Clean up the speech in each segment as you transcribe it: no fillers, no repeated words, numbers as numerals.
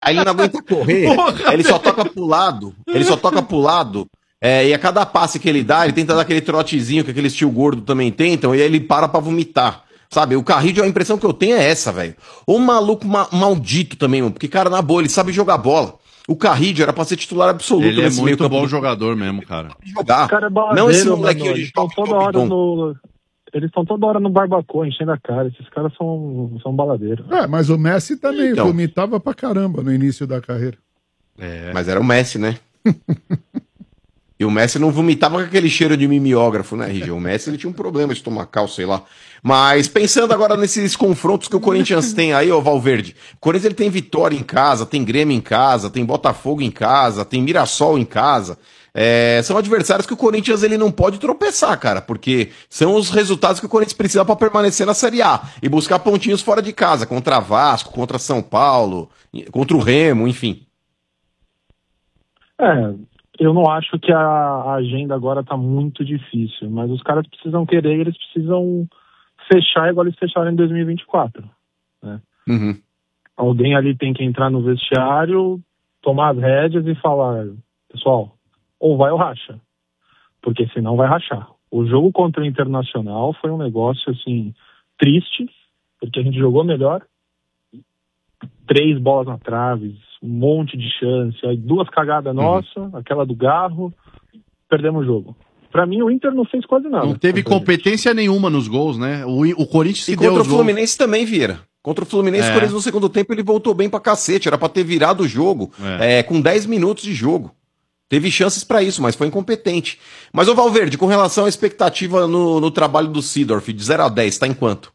Aí ele não aguenta correr, aí ele só toca pro lado, e a cada passe que ele dá, ele tenta dar aquele trotezinho que aqueles tio gordo também tentam, e aí ele para pra vomitar. Sabe, o Carrillo, a impressão que eu tenho é essa, velho. O maluco maldito também, mano, porque, cara, na boa, ele sabe jogar bola. O Carrillo era pra ser titular absoluto ele nesse meio campo. Ele é muito bom jogador mesmo, cara. Jogar. Cara, não esse molequinho de top, toda hora no... Eles estão toda hora no barbacoa, enchendo a cara. Esses caras são baladeiros. Mas o Messi também vomitava pra caramba no início da carreira. Mas era o Messi, né? E o Messi não vomitava com aquele cheiro de mimeógrafo, né, RG? O Messi ele tinha um problema estomacal, sei lá. Mas pensando agora nesses confrontos que o Corinthians tem aí, ô Valverde. O Corinthians ele tem Vitória em casa, tem Grêmio em casa, tem Botafogo em casa, tem Mirassol em casa. São adversários que o Corinthians ele não pode tropeçar, cara, porque são os resultados que o Corinthians precisa para permanecer na Série A e buscar pontinhos fora de casa, contra Vasco, contra São Paulo, contra o Remo, enfim. Eu não acho que a agenda agora tá muito difícil, mas os caras precisam querer, eles precisam fechar igual eles fecharam em 2024, né? Uhum. Alguém ali tem que entrar no vestiário, tomar as rédeas e falar, pessoal, ou vai ou racha, porque senão vai rachar. O jogo contra o Internacional foi um negócio, assim, triste, porque a gente jogou melhor, 3 bolas na trave, um monte de chance, aí 2 cagadas nossa, aquela do Garro, perdemos o jogo. Pra mim, o Inter não fez quase nada. Não teve competência nenhuma nos gols, né? O Corinthians se e deu contra o jogo. Fluminense também, Vieira. Contra o Fluminense, o Corinthians no segundo tempo, ele voltou bem pra cacete. Era pra ter virado o jogo com 10 minutos de jogo. Teve chances pra isso, mas foi incompetente. Mas, ô Valverde, com relação à expectativa no trabalho do Seedorf, de 0 a 10, tá em quanto?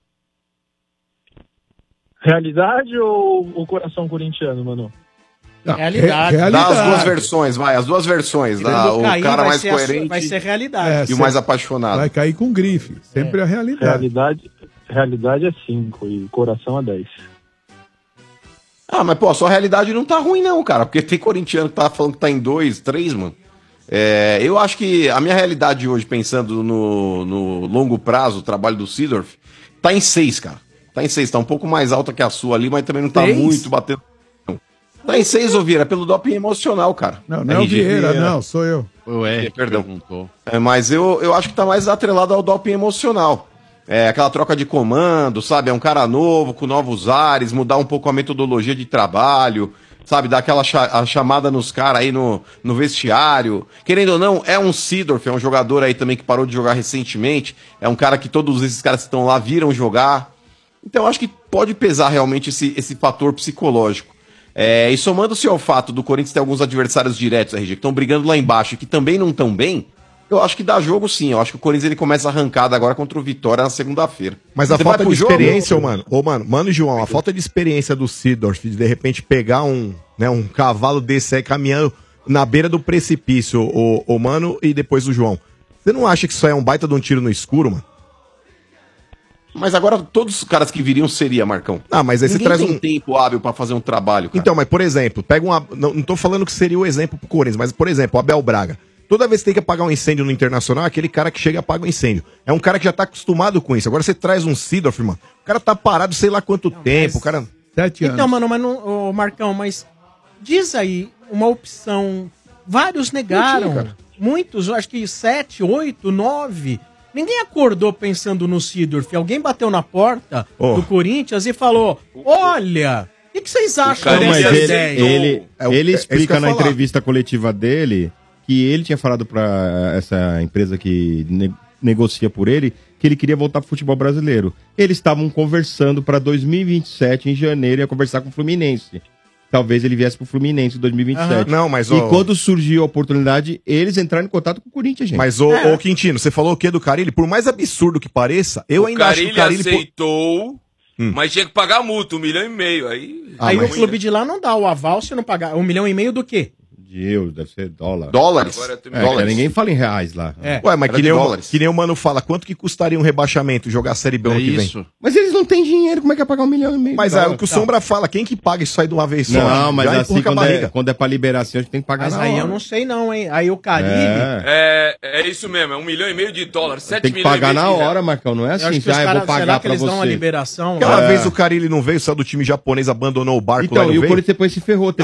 Realidade ou o coração corintiano, mano? Realidade. Dá as duas versões, vai, as duas versões. O cara mais coerente vai ser realidade. e o mais apaixonado. Vai cair com grife. Sempre a realidade. Realidade é 5 e coração é 10. Mas pô, a sua realidade não tá ruim não, cara. Porque tem corintiano que tá falando que tá em 2, 3, mano. Eu acho que a minha realidade hoje, pensando no longo prazo, o trabalho do Seedorf, tá em 6, cara. Tá em 6, tá um pouco mais alta que a sua ali, mas também não tá muito batendo. Tá em 6, ô Vieira, pelo doping emocional, cara. Não é o Vieira, não, sou eu. Perdão. Mas eu acho que tá mais atrelado ao doping emocional. Aquela troca de comando, sabe? É um cara novo, com novos ares, mudar um pouco a metodologia de trabalho, sabe? Dar aquela chamada nos caras aí no vestiário. Querendo ou não, é um Seedorf, é um jogador aí também que parou de jogar recentemente. É um cara que todos esses caras que estão lá viram jogar. Então eu acho que pode pesar realmente esse fator psicológico. E somando-se ao fato do Corinthians ter alguns adversários diretos, RG, que estão brigando lá embaixo e que também não estão bem, eu acho que dá jogo sim. Eu acho que o Corinthians ele começa arrancada agora contra o Vitória na segunda-feira. Mas a falta de experiência, mano e João, a falta de experiência do Seedorf de repente pegar um cavalo desse aí caminhando na beira do precipício, o Mano e depois o João. Você não acha que isso aí é um baita de um tiro no escuro, mano? Mas agora todos os caras que viriam seria, Marcão. Mas aí você traz um tempo hábil pra fazer um trabalho, cara. Então, mas por exemplo, não tô falando que seria o exemplo pro Corinthians, mas por exemplo, o Abel Braga. Toda vez que tem que apagar um incêndio no Internacional, é aquele cara que chega e apaga o incêndio. É um cara que já tá acostumado com isso. Agora você traz um Seedorf, mano. O cara tá parado sei lá quanto tempo, o cara... 7 anos. Então, mano, Marcão, mas diz aí uma opção. Vários negaram. Muitos, acho que 7, 8, 9... Ninguém acordou pensando no Seedorf. Alguém bateu na porta do Corinthians e falou: olha, o que vocês acham dessa ideia? Ele explica na entrevista coletiva dele que ele tinha falado pra essa empresa que negocia por ele que ele queria voltar pro futebol brasileiro. Eles estavam conversando pra 2027, em janeiro, ia conversar com o Fluminense. Talvez ele viesse pro Fluminense em 2027. Não, mas E quando surgiu a oportunidade, eles entraram em contato com o Corinthians, gente. Mas, ô Quintino, você falou o quê do Carilli? Por mais absurdo que pareça, eu ainda acho que o Carilli aceitou, mas tinha que pagar multa, 1,5 milhão. Aí o clube de lá não dá o aval se não pagar. 1,5 milhão do quê? De euros, deve ser dólar. Dólares? Agora eu Dólares. Ninguém fala em reais lá. Ué, mas Era de dólares. que nem o Mano fala, quanto que custaria um rebaixamento jogar a Série B ano que vem? Mas eles não têm dinheiro, como é que é pagar 1,5 milhão? Mas é o que o Sombra fala, quem que paga isso aí de uma vez só? Não, mas Já assim, empurra com a barriga. quando é pra liberar assim, a gente tem que pagar Mas na aí hora. eu não sei não, hein? Aí o Caribe... É isso mesmo, é 1,5 milhão de dólares, 7 Tem que milhões pagar e meio na de reais. hora, Marcão, não é Eu assim, acho que os eu vou caras, pagar será que pra eles dão uma você. liberação? Aquela lá? vez o Carille não veio, saiu do time japonês, abandonou o barco lá Então, e e não o veio? Corinthians depois se ferrou, teve